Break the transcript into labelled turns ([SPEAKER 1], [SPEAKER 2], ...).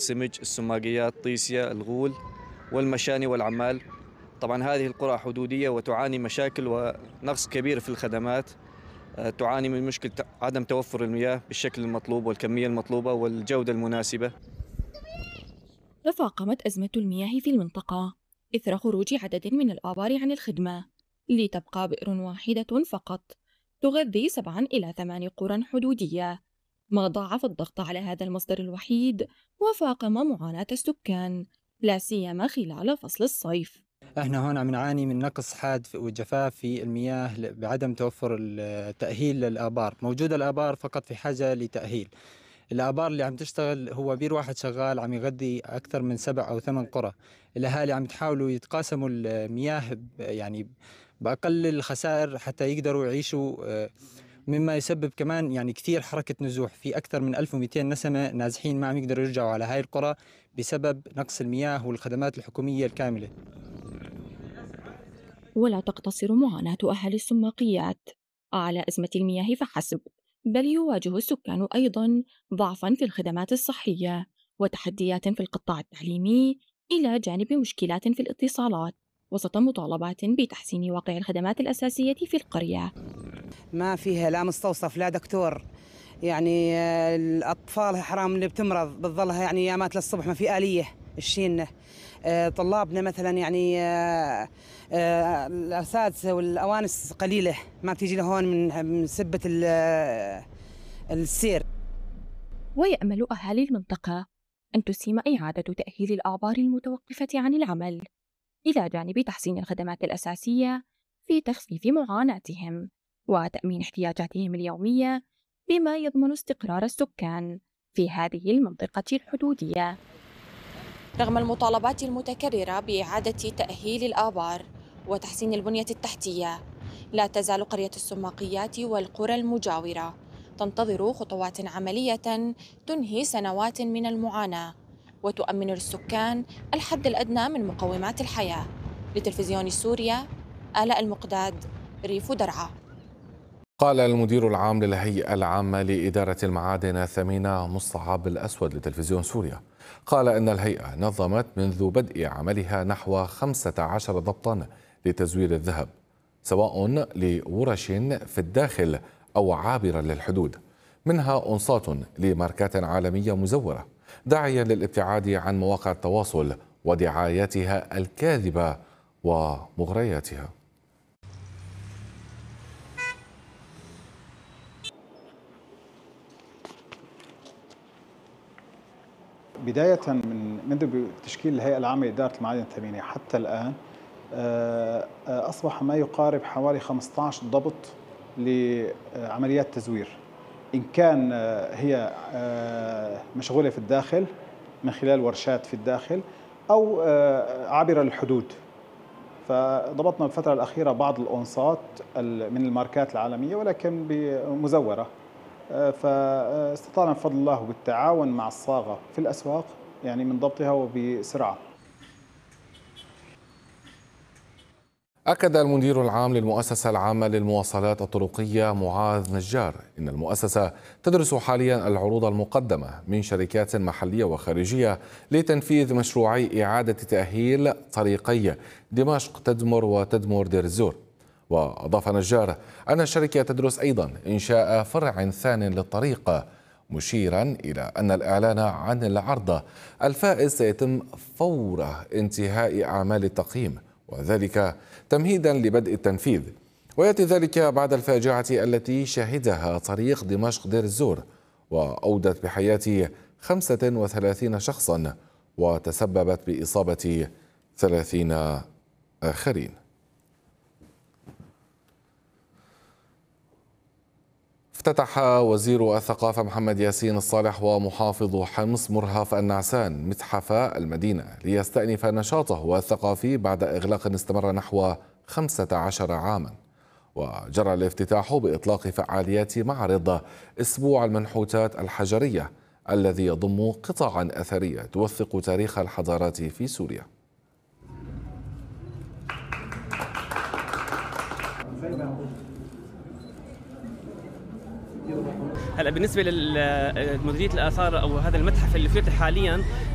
[SPEAKER 1] السمج، السماقيات، طيسيا، الغول والمشاني والعمال. طبعا هذه القرى حدودية وتعاني مشاكل ونقص كبير في الخدمات. تعاني من مشكلة عدم توفر المياه بالشكل المطلوب والكمية المطلوبة والجودة المناسبة.
[SPEAKER 2] تفاقمت أزمة المياه في المنطقة إثر خروج عدد من الآبار عن الخدمة، لتبقى بئر واحدة فقط تغذي 7 إلى 8 قرى حدودية، ما ضاعف الضغط على هذا المصدر الوحيد وفاقم معاناة السكان، لا سيما خلال فصل الصيف.
[SPEAKER 3] احنا هون عم نعاني من نقص حاد وجفاف في المياه بعدم توفر التأهيل للآبار. موجودة الآبار فقط في حاجة لتأهيل. الآبار اللي عم تشتغل هو بير واحد شغال عم يغذي أكثر من 7 أو 8 قرى. الأهالي عم تحاولوا يتقاسموا المياه يعني بأقل الخسائر حتى يقدروا يعيشوا، مما يسبب كمان يعني كثير حركة نزوح. في أكثر من 1200 نسمة نازحين ما عم يقدروا يرجعوا على هاي القرى بسبب نقص المياه والخدمات الحكومية الكاملة.
[SPEAKER 2] ولا تقتصر معاناة أهل السماقيات على أزمة المياه فحسب، بل يواجه السكان أيضا ضعفا في الخدمات الصحية وتحديات في القطاع التعليمي، إلى جانب مشكلات في الاتصالات، وسط مطالبات بتحسين واقع الخدمات الأساسية في القرية.
[SPEAKER 4] ما فيها لا مستوصف لا دكتور. يعني الأطفال حرام اللي بتمرض بتظلها يعني يامات للصبح، ما في آلية الشين. طلابنا مثلا يعني الأساتذة والأوانس قليلة، ما بتيجي لهون من سبة السير.
[SPEAKER 2] ويأمل أهالي المنطقة أن تسهم إعادة تأهيل الآبار المتوقفة عن العمل، إلى جانب تحسين الخدمات الأساسية في تخفيف معاناتهم وتأمين احتياجاتهم اليومية، بما يضمن استقرار السكان في هذه المنطقة الحدودية. رغم المطالبات المتكررة بإعادة تأهيل الآبار وتحسين البنية التحتية، لا تزال قرية السماقيات والقرى المجاورة تنتظر خطوات عملية تنهي سنوات من المعاناة وتؤمن للسكان الحد الأدنى من مقومات الحياة. لتلفزيون سوريا، آلاء المقداد، ريف درعا.
[SPEAKER 5] قال المدير العام للهيئة العامة لإدارة المعادن ثمينة مصعب الأسود لتلفزيون سوريا، قال إن الهيئة نظمت منذ بدء عملها نحو 15 ضبطا لتزوير الذهب، سواء لورش في الداخل أو عابرا للحدود، منها أنصات لماركات عالمية مزورة، داعيا للابتعاد عن مواقع التواصل ودعايتها الكاذبة ومغرياتها.
[SPEAKER 6] بداية منذ تشكيل الهيئة العامة لإدارة المعادن الثمينة حتى الآن، أصبح ما يقارب حوالي 15 ضبط لعمليات تزوير، إن كان هي مشغولة في الداخل من خلال ورشات في الداخل أو عابرة للحدود. فضبطنا الفترة الأخيرة بعض الأونصات من الماركات العالمية ولكن مزورة، فاستطعنا بفضل الله بالتعاون مع الصاغة في الأسواق يعني من ضبطها وبسرعة.
[SPEAKER 5] أكد المدير العام للمؤسسة العامة للمواصلات الطرقية معاذ نجار إن المؤسسة تدرس حاليا العروض المقدمة من شركات محلية وخارجية لتنفيذ مشروعي إعادة تأهيل طريقي دمشق تدمر وتدمر دير الزور. وأضاف نجار أن الشركة تدرس أيضا إنشاء فرع ثان للطريق، مشيرا إلى أن الإعلان عن العرض الفائز سيتم فور انتهاء أعمال التقييم، وذلك تمهيدا لبدء التنفيذ، ويأتي ذلك بعد الفاجعة التي شهدها طريق دمشق دير الزور وأودت بحياة 35 شخصا وتسببت بإصابة 30 آخرين. افتتح وزير الثقافة محمد ياسين الصالح ومحافظ حمص مرهف النعسان متحف المدينة ليستأنف نشاطه الثقافي بعد إغلاق استمر نحو 15 عاما. وجرى الافتتاح بإطلاق فعاليات معرض أسبوع المنحوتات الحجرية الذي يضم قطعا أثرية توثق تاريخ الحضارات في سوريا.
[SPEAKER 7] هلا بالنسبه لمديريه الاثار او هذا المتحف اللي افتتح حاليا،